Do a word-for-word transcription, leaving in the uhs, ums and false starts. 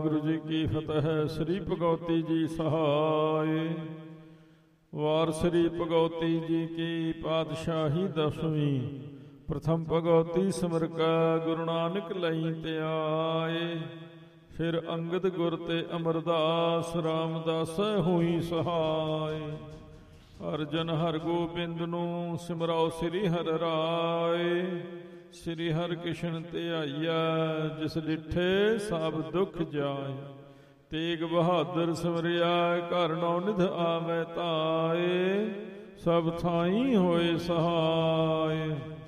ਗੁਰੂ ਜੀ ਕੀ ਫਤਿਹ। ਸ੍ਰੀ ਭਗਵਤੀ ਜੀ ਸਹਾਇ। ਵਾਰ ਸ੍ਰੀ ਭਗਵਤੀ ਜੀ ਕੀ ਪਾਤਸ਼ਾਹੀ ਦਸਵੀਂ। ਪ੍ਰਥਮ ਭਗਵਤੀ ਸਿਮਰ ਕੈ ਗੁਰੂ ਨਾਨਕ ਲਈ ਧਿਆਏ। ਫਿਰ ਅੰਗਦ ਗੁਰ ਤੇ ਅਮਰਦਾਸ ਰਾਮਦਾਸ ਹੋਈ ਸਹਾਇ। ਅਰਜਨ ਹਰ ਗੋਬਿੰਦ ਨੂੰ ਸਿਮਰਾਓ ਸ੍ਰੀ ਹਰਿ ਰਾਏ। ਸ੍ਰੀ ਹਰਿ ਕ੍ਰਿਸ਼ਨ ਧਿਆਈਐ ਜਿਸ ਡਿਠੇ ਸਭ ਦੁਖ ਜਾਏ। ਤੇਗ ਬਹਾਦਰ ਸਿਮਰਿਆ ਘਰ ਨੌ ਨਿਧ ਆਵੈ ਤਾਏ। ਸਭ ਥਾਈ ਹੋਏ ਸਹਾਏ।